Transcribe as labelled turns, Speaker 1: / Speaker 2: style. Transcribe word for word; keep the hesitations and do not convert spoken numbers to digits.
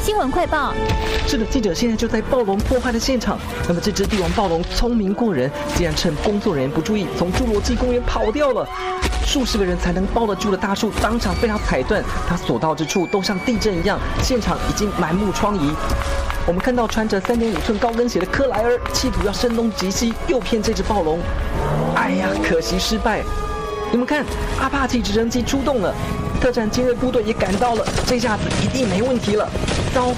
Speaker 1: 新闻快报。
Speaker 2: 是的，记者现在就在暴龙破坏的现场。那么这只帝王暴龙聪明过人，竟然趁工作人员不注意，从侏罗纪公园跑掉了。数十个人才能抱得住的大树，当场被它踩断，它所到之处都像地震一样，现场已经满目疮痍。我们看到穿着三点五寸高跟鞋的克莱尔，企图要声东击西，诱骗这只暴龙。哎呀，可惜失败。你们看，阿帕奇直升机出动了，特战精锐部队也赶到了，这下子一定没问题了。糟